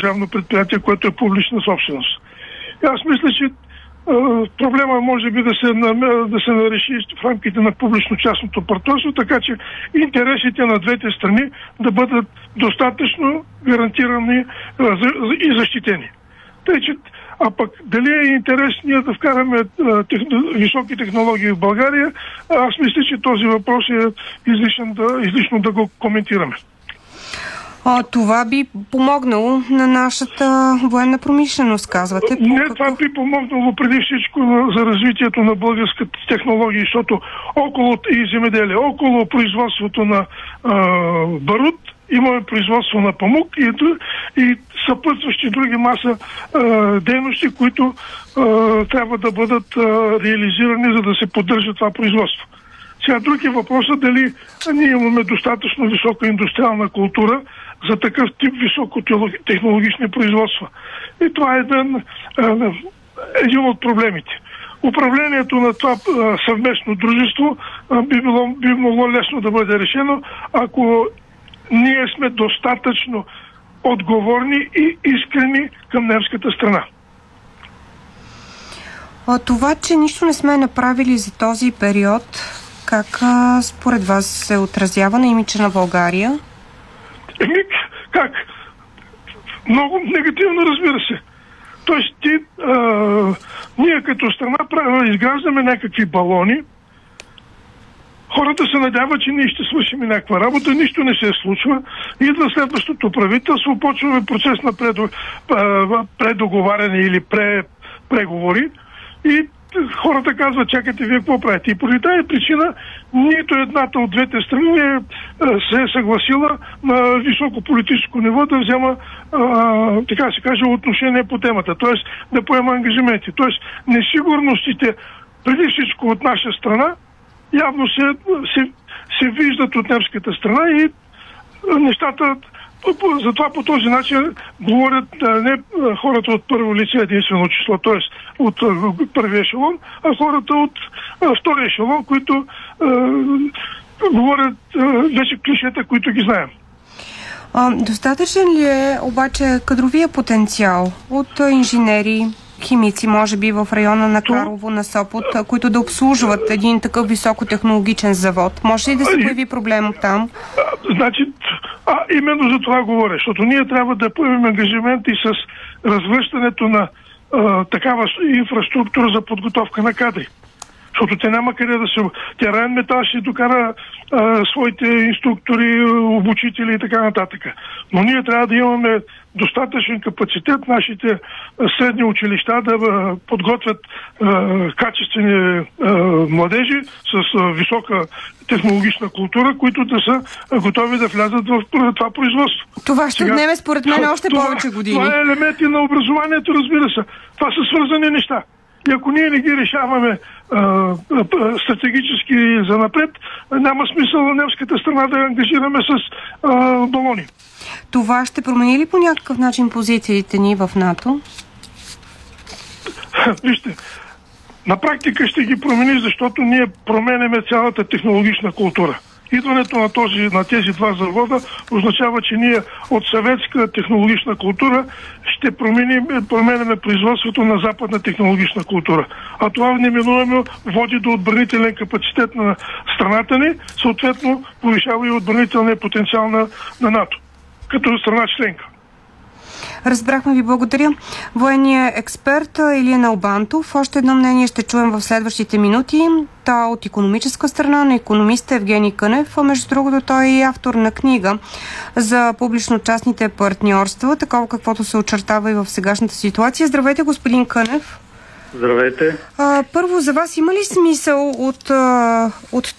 държавно предприятие, което е публична собственост. И аз мисля, че проблема може би да се нареши в рамките на публично-частното партньорство, така че интересите на двете страни да бъдат достатъчно гарантирани и защитени. Тъй, че, а пък дали е интерес ние да вкараме високи технологии в България, аз мисля, че този въпрос е излишно да го коментираме. Това би помогнало на нашата военна промишленост, казвате? Това би помогнало преди всичко за развитието на българската технология, защото и земеделие, около производството на барут, имаме производство на памук и съпътстващи други маса дейности, които трябва да бъдат реализирани, за да се поддържа това производство. Сега друг е въпросът дали ние имаме достатъчно висока индустриална култура за такъв тип високотехнологични производства. И това е един от проблемите. Управлението на това съвместно дружество би могло лесно да бъде решено, ако ние сме достатъчно отговорни и искрени към немската страна. Това, че нищо не сме направили за този период, как според вас се отразява на имиджа на България? Как? Много негативно, разбира се. Тоест, ние като страна изграждаме някакви балони, хората се надяват, че ние ще свършим някаква работа, нищо не се случва. Идва следващото правителство, почваме процес на предоговаряне или преговори и хората казват, чакайте, вие какво правите? И поради тази причина нито едната от двете страни се е съгласила на високо политическо ниво да взема, така се каже, отношение по темата, т.е. да поема ангажименти. Т.е. несигурностите преди всичко от наша страна явно се виждат от немската страна и нещата затова по този начин говорят не хората от първо лице единствено число, т.е. от първия ешелон, а хората от втория ешелон, които говорят вече клишета, които ги знаем. Достатъчен ли е обаче кадровия потенциал от инженери, химици, може би в района на Карлово, на Сопот, които да обслужват един такъв високотехнологичен завод? Може ли да се появи проблем там? Значи, именно за това говоря, защото ние трябва да поемем ангажименти с развръщането на такава инфраструктура за подготовка на кадри. Защото те няма къде да се... Райнметал ще докара своите инструктори, обучители и така нататък. Но ние трябва да имаме достатъчен капацитет нашите средни училища да подготвят качествени младежи с висока технологична култура, които да са готови да влязат в това производство. Това ще отнеме според мен още повече години. Това е елементи на образованието, разбира се. Това са свързани неща. И ако ние не ги решаваме стратегически занапред, няма смисъл на немската страна да ангажираме с балони. Това ще промени ли по някакъв начин позициите ни в НАТО? Вижте, на практика ще ги промени, защото ние променяме цялата технологична култура. Идването на тези два завода означава, че ние от съветска технологична култура ще променяме производството на западна технологична култура. А това неминуемо води до отбранителен капацитет на страната ни, съответно повишава и отбранителния потенциал на НАТО, като страна членка. Разбрахме ви, благодаря. Военният експерт Илия Налбантов. Още едно мнение ще чуем в следващите минути. Та от икономическа страна на икономиста Евгений Кънев. Между другото, той е автор на книга за публично-частните партньорства, такова каквото се очертава и в сегашната ситуация. Здравейте, господин Кънев. Здравейте. Първо, за вас има ли смисъл от